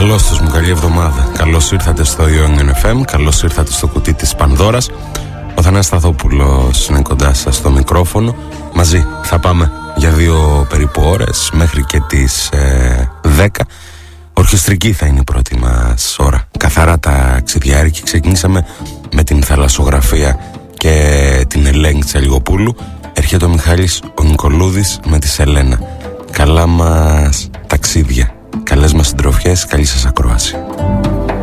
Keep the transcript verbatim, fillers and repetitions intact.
Καλώς μου, καλή εβδομάδα. Καλώς ήρθατε στο Ion εφ εμ, καλώς ήρθατε στο κουτί της Πανδώρας. Ο Θανάσης Σταθόπουλος είναι κοντά σας στο μικρόφωνο. Μαζί θα πάμε για δύο περίπου ώρες, μέχρι και τις ε, δέκα. Ορχιστρική θα είναι η πρώτη μας ώρα. Καθαρά ταξιδιάρικη. Ξεκινήσαμε με την θαλασσογραφία και την Ελένη Τσαλιγοπούλου. Έρχεται ο Μιχάλης ο Νικολούδης με τη Σελένα. Καλά μας ταξίδια, καλές μας συντροφιές, καλή σας ακρόαση.